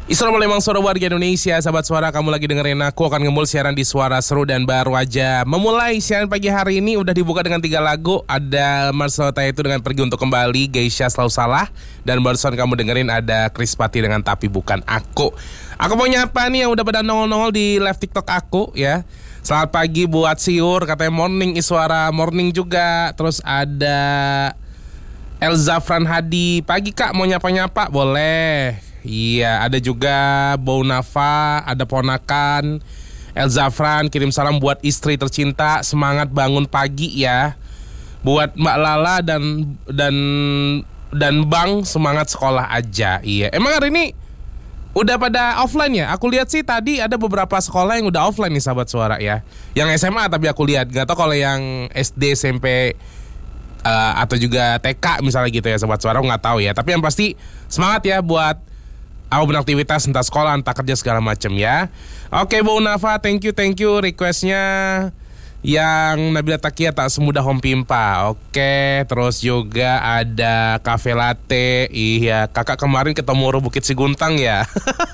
Assalamualaikum suara warga Indonesia, sahabat suara, kamu lagi dengerin aku akan ngembul siaran di Suara Seru dan baru aja memulai siaran pagi hari ini udah dibuka dengan 3 lagu. Ada Marcelo Tayato dengan Pergi Untuk Kembali, Geisha Selalu Salah, dan barusan kamu dengerin ada Chris Patti dengan Tapi Bukan Aku. Aku mau nyapa nih yang udah pada nongol-nongol di live TikTok aku ya. Selamat pagi buat Siur, katanya morning Iswara, morning juga. Terus ada Elza Fran Hadi, pagi kak mau nyapa-nyapa, boleh. Iya, ada juga Bau Nafa, ada ponakan El Zafran, kirim salam buat istri tercinta, semangat bangun pagi ya. Buat Mbak Lala dan Bang, semangat sekolah aja. Iya, emang hari ini udah pada offline ya? Aku lihat sih tadi ada beberapa sekolah yang udah offline nih sahabat suara ya. Yang SMA tapi aku lihat, gak tau kalau yang SD, SMP atau juga TK misalnya gitu ya sahabat suara, aku gak tahu ya. Tapi yang pasti semangat ya buat aku beraktivitas entah sekolah entah kerja segala macam ya. Oke Bu Nafa, thank you requestnya yang Nabila Takia Tak Semudah Home Pimpa. Oke, terus juga ada Cafe Latte. Iya, kakak kemarin ketemu Bukit Siguntang ya.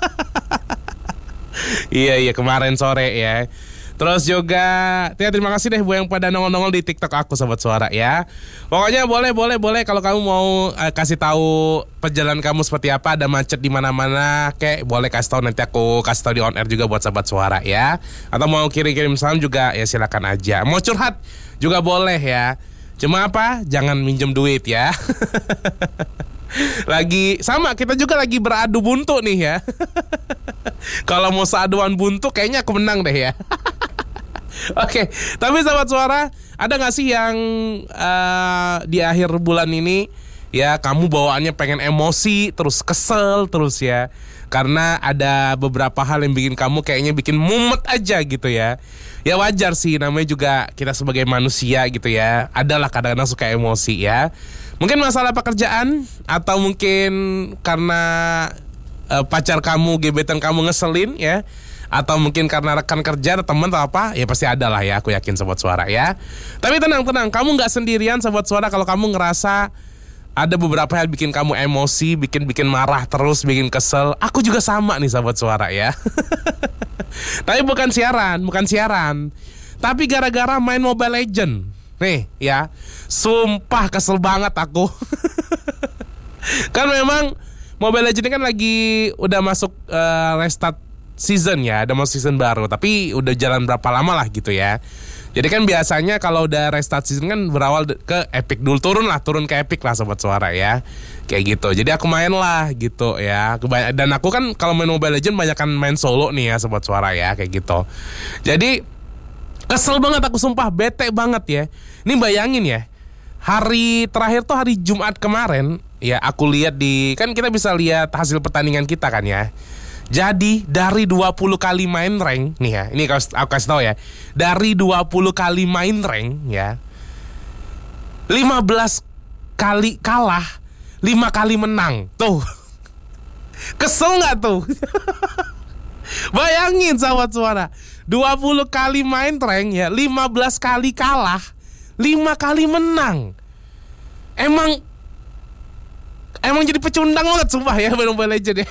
Iya kemarin sore ya. Terus juga terima kasih deh Bu yang pada nongol-nongol di TikTok aku sahabat suara ya. Pokoknya boleh kalau kamu mau kasih tahu perjalanan kamu seperti apa, ada macet di mana-mana, kayak boleh kasih tahu, nanti aku kasih tahu di on air juga buat sahabat suara ya. Atau mau kirim salam juga ya silakan aja. Mau curhat juga boleh ya. Cuma apa? Jangan minjem duit ya. Lagi sama, kita juga lagi beradu buntu nih ya. Kalau mau seaduan buntu kayaknya aku menang deh ya. Oke, tapi sahabat suara, ada gak sih yang di akhir bulan ini ya kamu bawaannya pengen emosi, terus kesel terus ya, karena ada beberapa hal yang bikin kamu kayaknya bikin mumet aja gitu ya. Ya wajar sih, namanya juga kita sebagai manusia gitu ya, adalah kadang-kadang suka emosi ya. Mungkin masalah pekerjaan, atau mungkin karena pacar kamu, gebetan kamu ngeselin ya, atau mungkin karena rekan kerja atau teman atau apa, ya pasti ada lah ya, aku yakin sobat suara ya. Tapi tenang, kamu gak sendirian sobat suara. Kalau kamu ngerasa ada beberapa hal bikin kamu emosi, bikin marah terus, bikin kesel, aku juga sama nih sobat suara ya. Tapi bukan siaran, tapi gara-gara main Mobile Legend nih ya, sumpah kesel banget aku. Kan memang Mobile Legend kan lagi udah masuk restart season ya, ada masuk season baru, tapi udah jalan berapa lama lah gitu ya. Jadi kan biasanya kalau udah restart season kan berawal ke Epic dulu, turun ke Epic lah sobat suara ya, kayak gitu. Jadi aku main lah gitu ya, dan aku kan kalau main Mobile Legends banyak kan main solo nih ya sobat suara ya, kayak gitu. Jadi kesel banget aku, sumpah bete banget ya. Ini bayangin ya, hari terakhir tuh hari Jumat kemarin ya, aku lihat di, kan kita bisa lihat hasil pertandingan kita kan ya. Jadi dari 20 kali main rank nih ya, ini aku kasih tahu ya, dari 20 kali main rank ya, 15 kali kalah, 5 kali menang. Tuh, kesel gak tuh? Bayangin sahabat suara, 20 kali main rank ya, 15 kali kalah, 5 kali menang. Emang jadi pecundang banget sumpah ya Mobile Legends ya.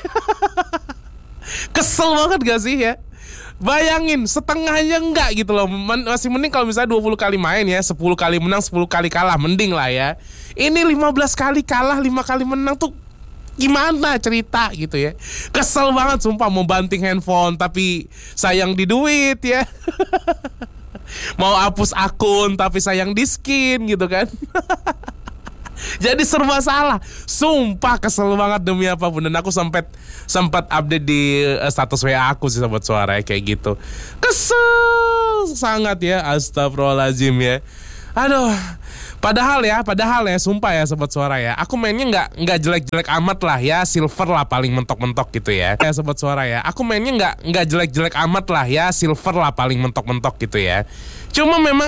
Kesel banget gak sih ya? Bayangin, setengahnya enggak gitu loh. Masih mending kalau misalnya 20 kali main ya, 10 kali menang, 10 kali kalah, mending lah ya. Ini 15 kali kalah, 5 kali menang tuh gimana cerita gitu ya. Kesel banget sumpah, mau banting handphone tapi sayang di duit ya. Mau hapus akun tapi sayang di skin gitu kan. Jadi serba salah. Sumpah kesel banget demi apapun. Dan aku sempat update di status WA aku sih sobat suara ya, kayak gitu. Kesel sangat ya, astagfirullahaladzim ya. Aduh. Padahal ya sumpah ya sobat suara ya, aku mainnya nggak jelek-jelek amat lah ya, silver lah paling mentok-mentok gitu ya. Ya sobat suara ya, aku mainnya nggak jelek-jelek amat lah ya, silver lah paling mentok-mentok gitu ya. Cuma memang